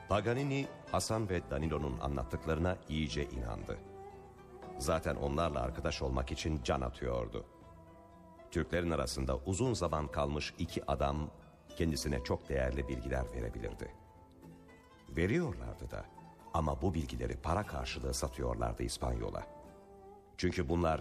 Paganini, Hasan ve Danilo'nun anlattıklarına iyice inandı. Zaten onlarla arkadaş olmak için can atıyordu. Türklerin arasında uzun zaman kalmış iki adam kendisine çok değerli bilgiler verebilirdi. Veriyorlardı da, ama bu bilgileri para karşılığı satıyorlardı İspanyol'a. Çünkü bunlar